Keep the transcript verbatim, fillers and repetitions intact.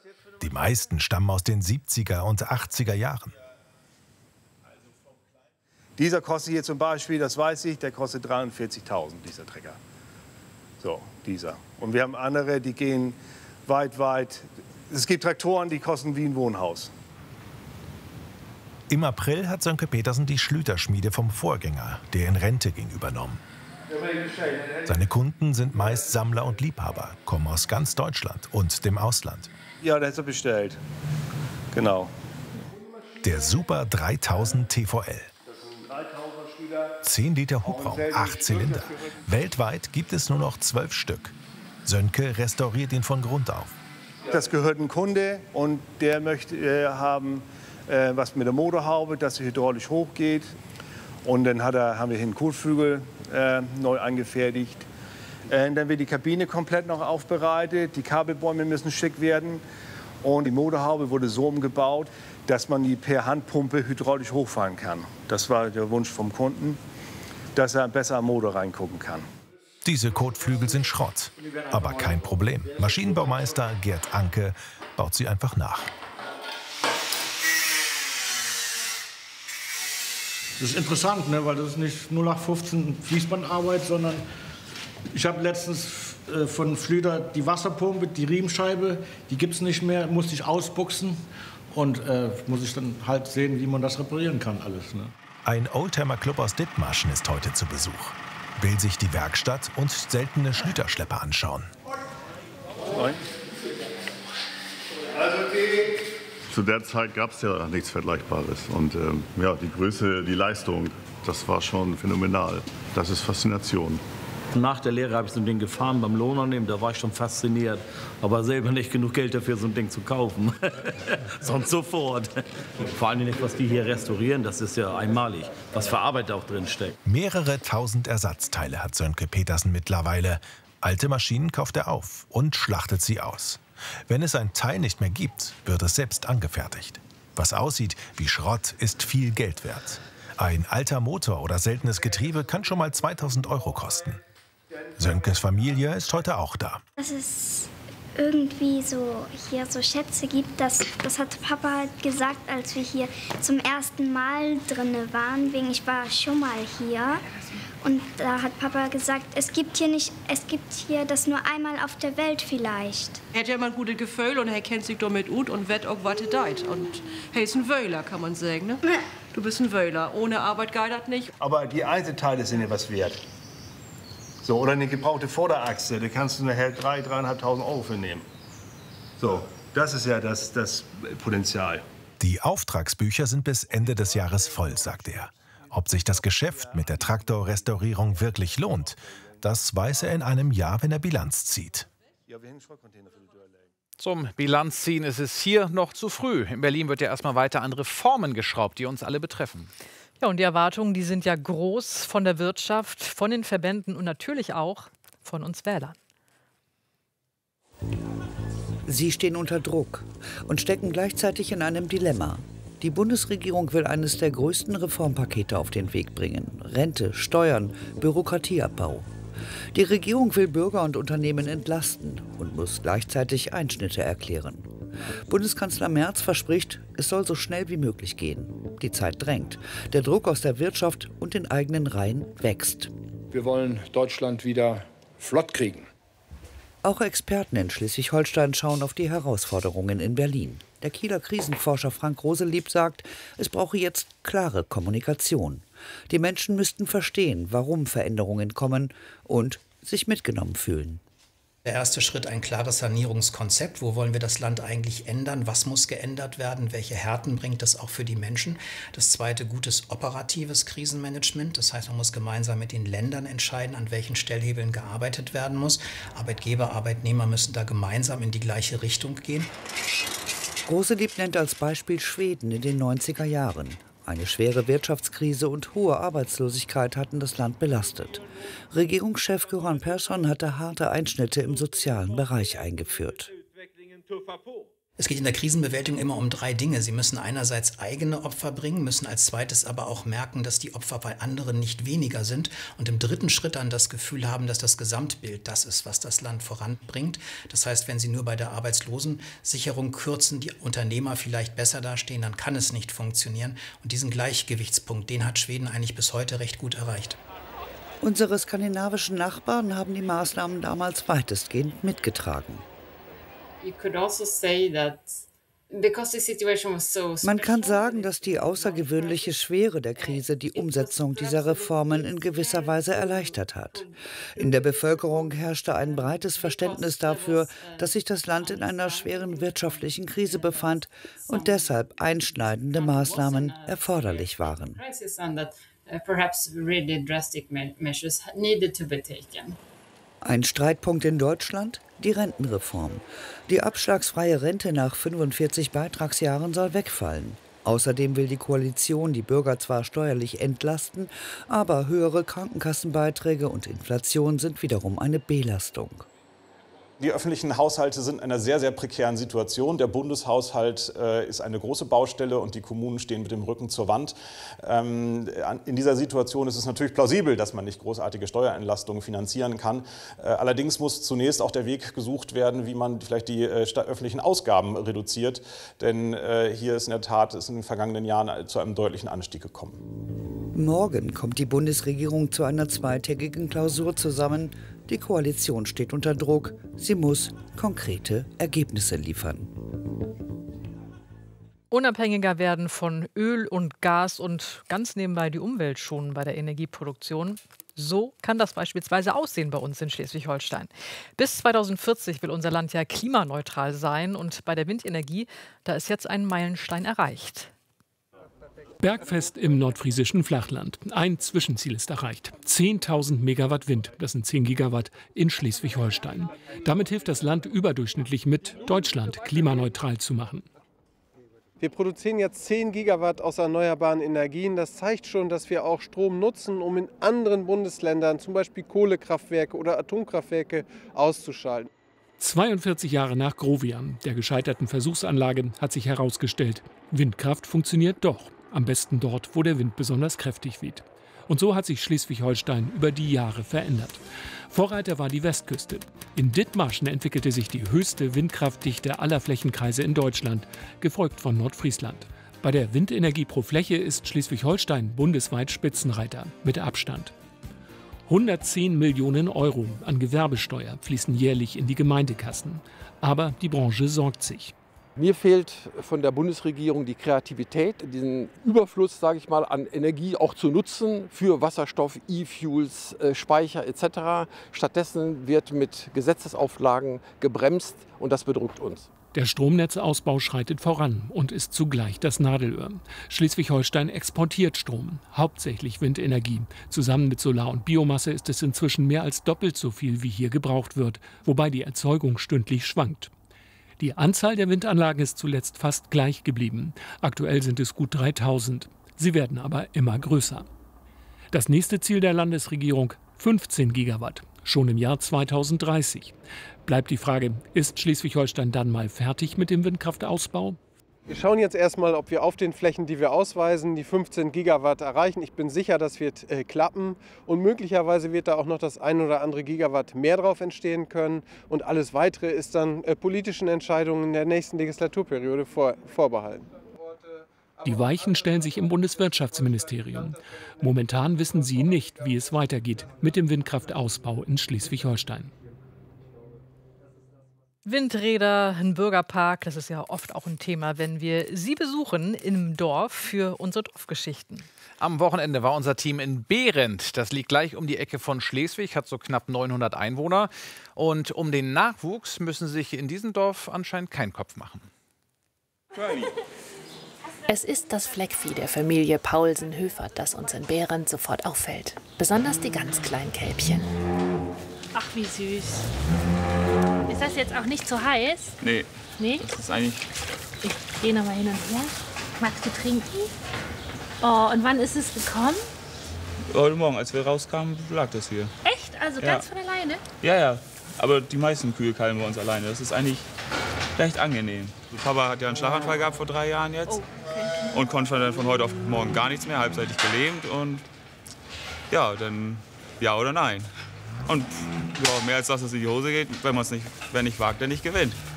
Die meisten stammen aus den siebziger und achtziger Jahren. Dieser kostet hier zum Beispiel, das weiß ich, der kostet dreiundvierzigtausend, dieser Trecker. So, dieser. Und wir haben andere, die gehen weit, weit. Es gibt Traktoren, die kosten wie ein Wohnhaus. Im April hat Sönke Petersen die Schlüterschmiede vom Vorgänger, der in Rente ging, übernommen. Seine Kunden sind meist Sammler und Liebhaber, kommen aus ganz Deutschland und dem Ausland. Ja, der hat er bestellt. Genau. Der Super dreitausend T V L. zehn Liter Hubraum, acht Zylinder. Weltweit gibt es nur noch zwölf Stück. Sönke restauriert ihn von Grund auf. Das gehört ein Kunde und der möchte äh, haben, äh, was mit der Motorhaube, dass sie hydraulisch hochgeht. Und dann hat er, haben wir hier einen Kotflügel äh, neu angefertigt. Äh, dann wird die Kabine komplett noch aufbereitet. Die Kabelbäume müssen schick werden. Und die Motorhaube wurde so umgebaut, dass man die per Handpumpe hydraulisch hochfahren kann. Das war der Wunsch vom Kunden, dass er besser am Motor reingucken kann. Diese Kotflügel sind Schrott, aber kein Problem. Maschinenbaumeister Gerd Anke baut sie einfach nach. Das ist interessant, ne? Weil das ist nicht null acht fünfzehn Fließbandarbeit, sondern ich habe letztens äh, von Flüder die Wasserpumpe, die Riemenscheibe, die gibt es nicht mehr, musste ich ausbuchsen und äh, muss ich dann halt sehen, wie man das reparieren kann alles. Ne? Ein Oldtimer-Club aus Dithmarschen ist heute zu Besuch. Will sich die Werkstatt und seltene Schlüterschlepper anschauen. Zu der Zeit gab es ja nichts Vergleichbares. Und ähm, ja, die Größe, die Leistung, das war schon phänomenal. Das ist Faszination. Nach der Lehre habe ich so ein Ding gefahren beim Lohnunternehmen, da war ich schon fasziniert. Aber selber nicht genug Geld dafür, so ein Ding zu kaufen. Sonst sofort. Vor allem nicht, was die hier restaurieren, das ist ja einmalig. Was für Arbeit auch drin steckt. Mehrere tausend Ersatzteile hat Sönke Petersen mittlerweile. Alte Maschinen kauft er auf und schlachtet sie aus. Wenn es ein Teil nicht mehr gibt, wird es selbst angefertigt. Was aussieht wie Schrott, ist viel Geld wert. Ein alter Motor oder seltenes Getriebe kann schon mal zweitausend Euro kosten. Sönkes Familie ist heute auch da. Dass es irgendwie so hier so Schätze gibt, das, das hat Papa halt gesagt, als wir hier zum ersten Mal drin waren. Wegen ich war schon mal hier. Und da hat Papa gesagt, es gibt hier nicht, es gibt hier das nur einmal auf der Welt vielleicht. Er hat ja immer ein gutes Gefühl und er kennt sich damit gut und wird auch was deit. Und er ist ein Wöhler, kann man sagen. Ne? Du bist ein Wöhler. Ohne Arbeit geht das nicht. Aber die Einzelteile sind ja was wert. So, oder eine gebrauchte Vorderachse, da kannst du nachher dreitausend, dreieinhalbtausend Euro für nehmen. So, das ist ja das, das Potenzial. Die Auftragsbücher sind bis Ende des Jahres voll, sagt er. Ob sich das Geschäft mit der Traktorrestaurierung wirklich lohnt, das weiß er in einem Jahr, wenn er Bilanz zieht. Zum Bilanzziehen ist es hier noch zu früh. In Berlin wird ja erstmal weiter an Reformen geschraubt, die uns alle betreffen. Ja, und die Erwartungen, die sind ja groß von der Wirtschaft, von den Verbänden und natürlich auch von uns Wählern. Sie stehen unter Druck und stecken gleichzeitig in einem Dilemma. Die Bundesregierung will eines der größten Reformpakete auf den Weg bringen. Rente, Steuern, Bürokratieabbau. Die Regierung will Bürger und Unternehmen entlasten und muss gleichzeitig Einschnitte erklären. Bundeskanzler Merz verspricht, es soll so schnell wie möglich gehen. Die Zeit drängt. Der Druck aus der Wirtschaft und den eigenen Reihen wächst. Wir wollen Deutschland wieder flott kriegen. Auch Experten in Schleswig-Holstein schauen auf die Herausforderungen in Berlin. Der Kieler Krisenforscher Frank Roselieb sagt, es brauche jetzt klare Kommunikation. Die Menschen müssten verstehen, warum Veränderungen kommen und sich mitgenommen fühlen. Der erste Schritt, ein klares Sanierungskonzept. Wo wollen wir das Land eigentlich ändern? Was muss geändert werden? Welche Härten bringt das auch für die Menschen? Das zweite, gutes operatives Krisenmanagement. Das heißt, man muss gemeinsam mit den Ländern entscheiden, an welchen Stellhebeln gearbeitet werden muss. Arbeitgeber, Arbeitnehmer müssen da gemeinsam in die gleiche Richtung gehen. Roselieb nennt als Beispiel Schweden in den neunziger Jahren. Eine schwere Wirtschaftskrise und hohe Arbeitslosigkeit hatten das Land belastet. Regierungschef Göran Persson hatte harte Einschnitte im sozialen Bereich eingeführt. Es geht in der Krisenbewältigung immer um drei Dinge. Sie müssen einerseits eigene Opfer bringen, müssen als zweites aber auch merken, dass die Opfer bei anderen nicht weniger sind und im dritten Schritt dann das Gefühl haben, dass das Gesamtbild das ist, was das Land voranbringt. Das heißt, wenn Sie nur bei der Arbeitslosensicherung kürzen, die Unternehmer vielleicht besser dastehen, dann kann es nicht funktionieren. Und diesen Gleichgewichtspunkt, den hat Schweden eigentlich bis heute recht gut erreicht. Unsere skandinavischen Nachbarn haben die Maßnahmen damals weitestgehend mitgetragen. Man kann sagen, dass die außergewöhnliche Schwere der Krise die Umsetzung dieser Reformen in gewisser Weise erleichtert hat. In der Bevölkerung herrschte ein breites Verständnis dafür, dass sich das Land in einer schweren wirtschaftlichen Krise befand und deshalb einschneidende Maßnahmen erforderlich waren. Ein Streitpunkt in Deutschland? Die Rentenreform. Die abschlagsfreie Rente nach fünfundvierzig Beitragsjahren soll wegfallen. Außerdem will die Koalition die Bürger zwar steuerlich entlasten, aber höhere Krankenkassenbeiträge und Inflation sind wiederum eine Belastung. Die öffentlichen Haushalte sind in einer sehr, sehr prekären Situation. Der Bundeshaushalt äh, ist eine große Baustelle und die Kommunen stehen mit dem Rücken zur Wand. Ähm, in dieser Situation ist es natürlich plausibel, dass man nicht großartige Steuerentlastungen finanzieren kann. Äh, allerdings muss zunächst auch der Weg gesucht werden, wie man vielleicht die äh, öffentlichen Ausgaben reduziert. Denn äh, hier ist in der Tat ist in den vergangenen Jahren zu einem deutlichen Anstieg gekommen. Morgen kommt die Bundesregierung zu einer zweitägigen Klausur zusammen. Die Koalition steht unter Druck. Sie muss konkrete Ergebnisse liefern. Unabhängiger werden von Öl und Gas und ganz nebenbei die Umwelt schonen bei der Energieproduktion. So kann das beispielsweise aussehen bei uns in Schleswig-Holstein. Bis zweitausendvierzig will unser Land ja klimaneutral sein. Und bei der Windenergie, da ist jetzt ein Meilenstein erreicht. Bergfest im nordfriesischen Flachland. Ein Zwischenziel ist erreicht. zehntausend Megawatt Wind, das sind zehn Gigawatt, in Schleswig-Holstein. Damit hilft das Land überdurchschnittlich mit, Deutschland klimaneutral zu machen. Wir produzieren jetzt zehn Gigawatt aus erneuerbaren Energien. Das zeigt schon, dass wir auch Strom nutzen, um in anderen Bundesländern, zum Beispiel Kohlekraftwerke oder Atomkraftwerke, auszuschalten. zweiundvierzig Jahre nach Grovian, der gescheiterten Versuchsanlage, hat sich herausgestellt, Windkraft funktioniert doch. Am besten dort, wo der Wind besonders kräftig weht. Und so hat sich Schleswig-Holstein über die Jahre verändert. Vorreiter war die Westküste. In Dithmarschen entwickelte sich die höchste Windkraftdichte aller Flächenkreise in Deutschland, gefolgt von Nordfriesland. Bei der Windenergie pro Fläche ist Schleswig-Holstein bundesweit Spitzenreiter, mit Abstand. hundertzehn Millionen Euro an Gewerbesteuer fließen jährlich in die Gemeindekassen. Aber die Branche sorgt sich. Mir fehlt von der Bundesregierung die Kreativität, diesen Überfluss, sage ich mal, an Energie auch zu nutzen für Wasserstoff, E-Fuels, Speicher et cetera. Stattdessen wird mit Gesetzesauflagen gebremst und das bedrückt uns. Der Stromnetzausbau schreitet voran und ist zugleich das Nadelöhr. Schleswig-Holstein exportiert Strom, hauptsächlich Windenergie. Zusammen mit Solar und Biomasse ist es inzwischen mehr als doppelt so viel, wie hier gebraucht wird, wobei die Erzeugung stündlich schwankt. Die Anzahl der Windanlagen ist zuletzt fast gleich geblieben. Aktuell sind es gut dreitausend. Sie werden aber immer größer. Das nächste Ziel der Landesregierung: fünfzehn Gigawatt, schon im Jahr zweitausenddreißig. Bleibt die Frage, ist Schleswig-Holstein dann mal fertig mit dem Windkraftausbau? Wir schauen jetzt erstmal, ob wir auf den Flächen, die wir ausweisen, die fünfzehn Gigawatt erreichen. Ich bin sicher, das wird äh, klappen. Und möglicherweise wird da auch noch das ein oder andere Gigawatt mehr drauf entstehen können. Und alles Weitere ist dann äh, politischen Entscheidungen in der nächsten Legislaturperiode vor, vorbehalten. Die Weichen stellen sich im Bundeswirtschaftsministerium. Momentan wissen sie nicht, wie es weitergeht mit dem Windkraftausbau in Schleswig-Holstein. Windräder, ein Bürgerpark, das ist ja oft auch ein Thema, wenn wir Sie besuchen im Dorf für unsere Dorfgeschichten. Am Wochenende war unser Team in Behrendt. Das liegt gleich um die Ecke von Schleswig, hat so knapp neunhundert Einwohner. Und um den Nachwuchs müssen Sie sich in diesem Dorf anscheinend keinen Kopf machen. Es ist das Fleckvieh der Familie Paulsen-Höfert, das uns in Behrendt sofort auffällt. Besonders die ganz kleinen Kälbchen. Ach, wie süß. Ist das jetzt auch nicht zu heiß? Nee. Nee? Das ist eigentlich... Ich gehe noch mal hin und her. Magst du trinken? Oh, und wann ist es gekommen? Heute Morgen, als wir rauskamen, lag das hier. Echt? Also Ja. ganz von alleine? Ja, ja. Aber die meisten Kühe kalben bei uns alleine. Das ist eigentlich recht angenehm. Papa hat ja einen Schlaganfall gehabt vor drei Jahren jetzt. Oh, okay. Und konnte dann von heute auf morgen gar nichts mehr, halbseitig gelähmt. Und ja, dann ja oder nein. Und ja, mehr als dass es in die Hose geht, wenn man es nicht, wer nicht wagt, der nicht gewinnt.